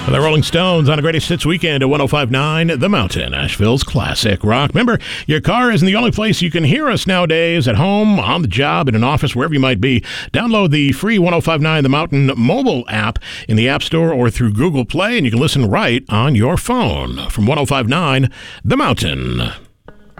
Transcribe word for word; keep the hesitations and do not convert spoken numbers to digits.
The Rolling Stones on a Greatest Hits weekend at one oh five point nine The Mountain, Asheville's classic rock. Remember, your car isn't the only place you can hear us nowadays. At home, on the job, in an office, wherever you might be. Download the free one oh five point nine The Mountain mobile app in the App Store or through Google Play, and you can listen right on your phone. From one oh five point nine The Mountain.